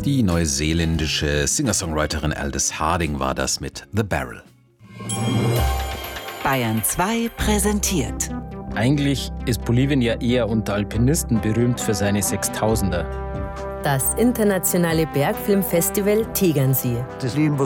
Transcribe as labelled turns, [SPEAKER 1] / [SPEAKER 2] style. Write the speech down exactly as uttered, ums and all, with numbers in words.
[SPEAKER 1] Die neuseeländische Singer-Songwriterin Aldous Harding war das mit The Barrel.
[SPEAKER 2] Bayern zwei präsentiert.
[SPEAKER 3] Eigentlich ist Bolivien ja eher unter Alpinisten berühmt für seine Sechstausender.
[SPEAKER 4] Das internationale Bergfilmfestival Tegernsee.
[SPEAKER 5] Das Leben, was